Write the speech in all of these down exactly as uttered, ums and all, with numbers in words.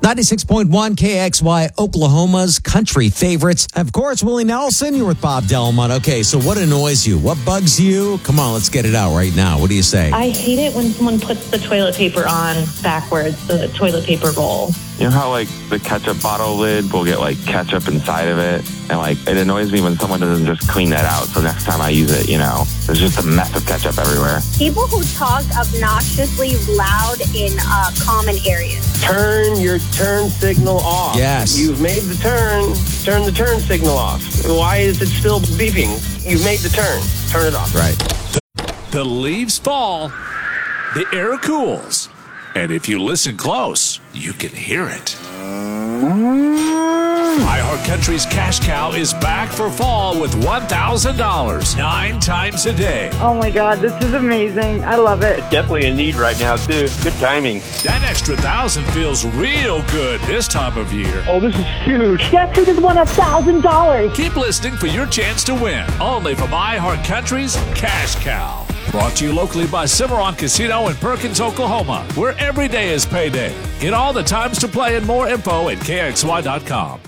ninety-six point one K X Y, Oklahoma's country favorites. Of course, Willie Nelson, you're with Bob Delmont. Okay, so what annoys you? What bugs you? Come on, let's get it out right now. What do you say? I hate it when someone puts the toilet paper on backwards, the toilet paper roll. You know how, like, the ketchup bottle lid will get, like, ketchup inside of it? And, like, it annoys me when someone doesn't just clean that out. So next time I use it, you know, there's just a mess of ketchup everywhere. People who talk obnoxiously loud in uh, common areas. Turn your turn signal off. Yes. You've made the turn. Turn the turn signal off. Why is it still beeping? You've made the turn. Turn it off. Right. The leaves fall. The air cools. And if you listen close, you can hear it. iHeartCountry's Cash Cow is back for fall with one thousand dollars nine times a day. Oh my God, this is amazing. I love it. It's definitely a need right now, too. Good timing. That extra thousand feels real good this time of year. Oh, this is huge. Guess who just won a thousand dollars? Keep listening for your chance to win. Only from iHeartCountry's Cash Cow. Brought to you locally by Cimarron Casino in Perkins, Oklahoma, where every day is payday. Get all the times to play and more info at K X Y dot com.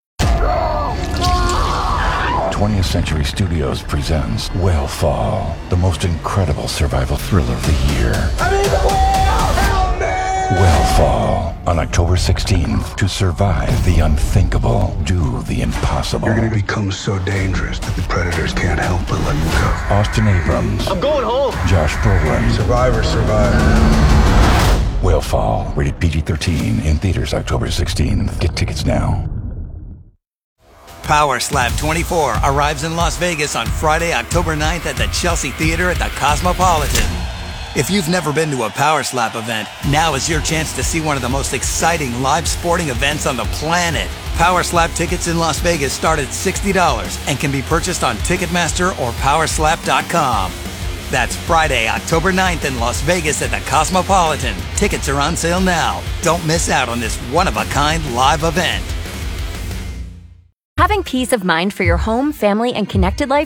twentieth Century Studios presents Whale the most incredible survival thriller of the year. I need the whale! Help me! Whale on October sixteenth. To survive the unthinkable, do the impossible. You're going to become so dangerous that the predators can't help but let you go. Austin Abrams. I'm going home. Josh Brolin. Survivor, survivor. Whale rated P G thirteen in theaters October sixteenth. Get tickets now. Power Slap twenty-four arrives in Las Vegas on Friday, October ninth at the Chelsea Theater at the Cosmopolitan. If you've never been to a Power Slap event, now is your chance to see one of the most exciting live sporting events on the planet. Power Slap tickets in Las Vegas start at sixty dollars and can be purchased on Ticketmaster or power slap dot com. That's Friday, October ninth in Las Vegas at the Cosmopolitan. Tickets are on sale now. Don't miss out on this one-of-a-kind live event. Having peace of mind for your home, family, and connected life